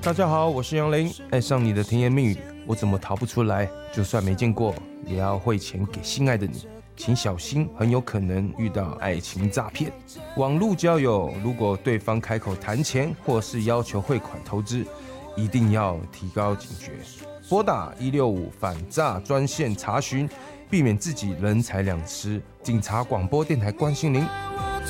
大家好，我是杨林。爱上你的甜言蜜语，我怎么逃不出来？就算没见过，也要汇钱给心爱的你。请小心，很有可能遇到爱情诈骗。网络交友，如果对方开口谈钱或是要求汇款投资，一定要提高警觉，拨打165反诈专线查询，避免自己人财两失。警察广播电台关心您。